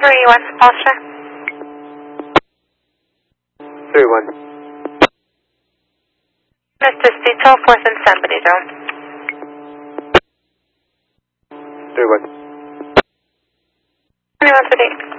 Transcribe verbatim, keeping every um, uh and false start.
three one, Foster. three one. Mister Steel, fourth and somebody zone. three one. three one for eight.